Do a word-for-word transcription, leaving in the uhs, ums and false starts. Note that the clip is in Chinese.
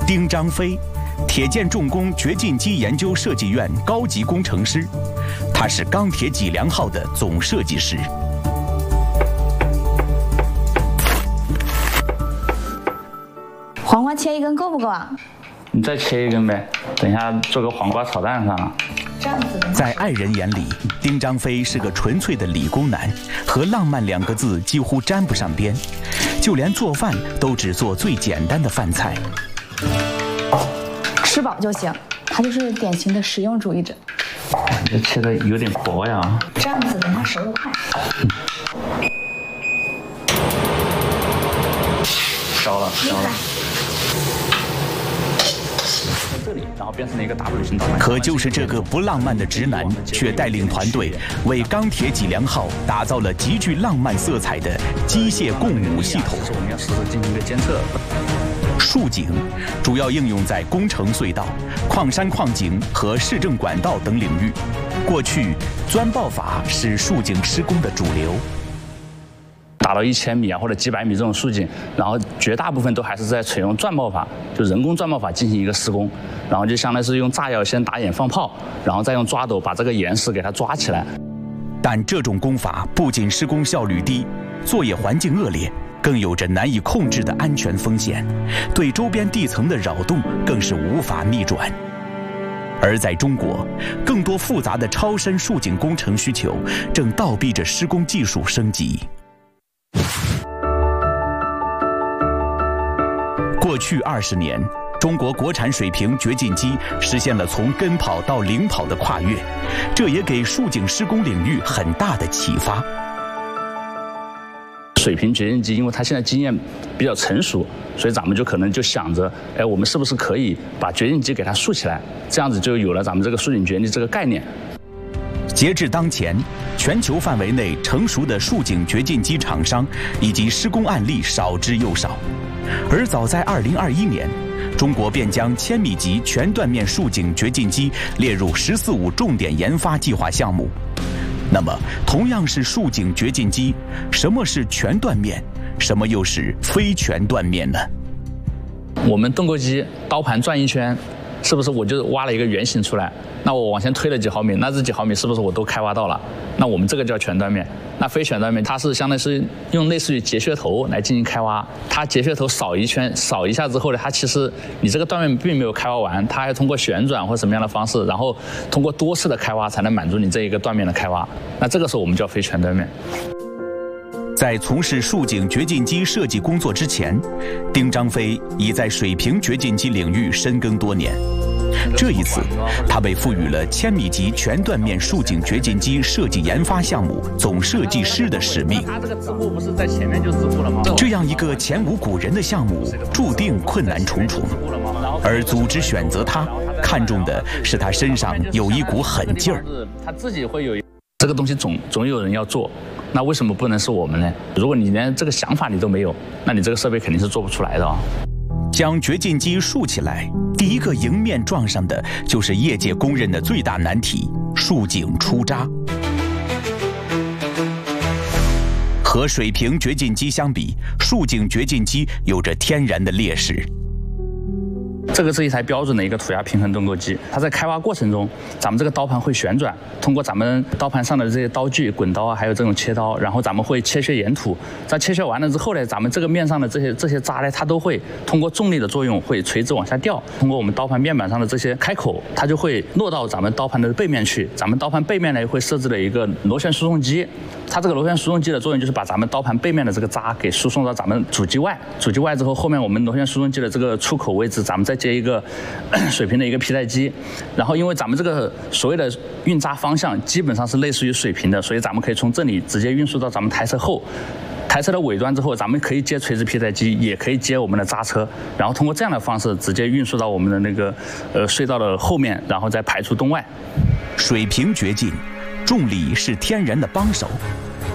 丁章飞，铁建重工掘进机研究设计院高级工程师，他是钢铁脊梁号的总设计师。 黄瓜切一根够不够啊？ 你再切一根呗，等一下做个黄瓜炒蛋上。 这样子的。 在爱人眼里，丁章飞是个纯粹的理工男，和浪漫两个字几乎沾不上边，就连做饭都只做最简单的饭菜。 吃饱就行，他就是典型的实用主义者。 你这切的有点薄呀。 这样子的话熟得快。 嗯烧了，烧了。在这里，然后变成了一个 W 型导弹。 可就是这个不浪漫的直男，却带领团队为钢铁脊梁号打造了极具浪漫色彩的机械共舞系统。 我们要实时进行一个监测。 竖井主要应用在工程隧道、矿山矿井和市政管道等领域。过去，钻爆法是竖井施工的主流。 打到一千米啊或者几百米这种竖井，然后绝大部分都还是在采用钻爆法，就人工钻爆法进行一个施工，然后就相当于是用炸药先打眼放炮，然后再用抓斗把这个岩石给它抓起来。 但这种工法不仅施工效率低，作业环境恶劣，更有着难以控制的安全风险，对周边地层的扰动更是无法逆转。而在中国，更多复杂的超深竖井工程需求正倒逼着施工技术升级。过去二十年，中国国产水平掘进机实现了从跟跑到领跑的跨越，这也给竖井施工领域很大的启发。 水平掘进机，因为它现在经验比较成熟，所以咱们就可能就想着，哎，我们是不是可以把掘进机给它竖起来？这样子就有了咱们这个竖井掘进机这个概念。 截至当前，全球范围内成熟的竖井掘进机厂商以及施工案例少之又少。而早在二零二一年，中国便将千米级全断面竖井掘进机列入“十四五”重点研发计划项目。那么，同样是竖井掘进机，什么是全断面？什么又是非全断面呢？ 我们动钩机刀盘转一圈，是不是我就挖了一个圆形出来？那我往前推了几毫米，那这几毫米是不是我都开挖到了？那我们这个叫全断面。那非全断面，它是相当于是用类似于截削头来进行开挖。它截削头扫一圈，扫一下之后呢，它其实你这个断面并没有开挖完，它还通过旋转或什么样的方式，然后通过多次的开挖才能满足你这一个断面的开挖。那这个时候我们叫非全断面。 在从事竖井掘进机设计工作之前，丁章飞已在水平掘进机领域深耕多年。这一次，他被赋予了千米级全断面竖井掘进机设计研发项目总设计师的使命。 他这个支护不是在前面就支护了吗？ 这样一个前无古人的项目，注定困难重重。而组织选择他，看重的是他身上有一股狠劲儿。 他自己会有这个东西总总有人要做，那为什么不能是我们呢？如果你连这个想法你都没有，那你这个设备肯定是做不出来的啊。 将掘进机竖起来，第一个迎面撞上的就是业界公认的最大难题——竖井出渣。和水平掘进机相比，竖井掘进机有着天然的劣势。 这个是一台标准的一个土压平衡动钩机，它在开挖过程中，咱们这个刀盘会旋转，通过咱们刀盘上的这些刀具、滚刀啊，还有这种切刀，然后咱们会切削岩土。在切削完了之后呢，咱们这个面上的这些这些渣呢，它都会通过重力的作用会垂直往下掉。通过我们刀盘面板上的这些开口，它就会落到咱们刀盘的背面去。咱们刀盘背面呢会设置了一个螺旋输送机，它这个螺旋输送机的作用就是把咱们刀盘背面的这个渣给输送到咱们主机外。主机外之后，后面我们螺旋输送机的这个出口位置，咱们再接一个水平的一个皮带机，然后因为咱们这个所谓的运渣方向基本上是类似于水平的，所以咱们可以从这里直接运输到咱们台车后。台车的尾端之后，咱们可以接垂直皮带机，也可以接我们的渣车，然后通过这样的方式直接运输到我们的那个呃隧道的后面，然后再排出洞外。 水平掘进，重力是天然的帮手，